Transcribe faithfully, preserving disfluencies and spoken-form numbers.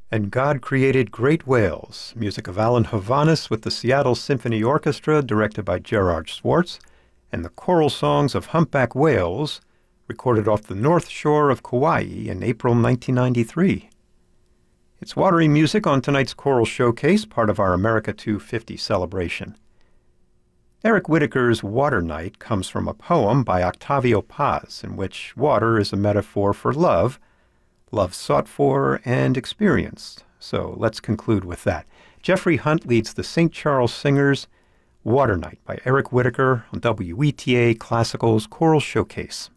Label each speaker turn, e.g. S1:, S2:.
S1: And God Created Great Whales, music of Alan Hovhaness with the Seattle Symphony Orchestra, directed by Gerard Schwartz, and the choral songs of humpback whales, recorded off the North Shore of Kauai in April nineteen ninety-three. It's watery music on tonight's choral showcase, part of our America two fifty celebration. Eric Whitacre's Water Night comes from a poem by Octavio Paz, in which water is a metaphor for love, love sought for and experienced. So let's conclude with that. Jeffrey Hunt leads the Saint Charles Singers, Water Night by Eric Whitacre on W E T A Classical's Choral Showcase.